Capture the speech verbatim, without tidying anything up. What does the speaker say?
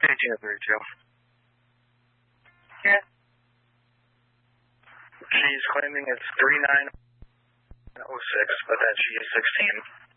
eighteen oh three two. Yeah. She's claiming it's three nine oh six, but that she is sixteen.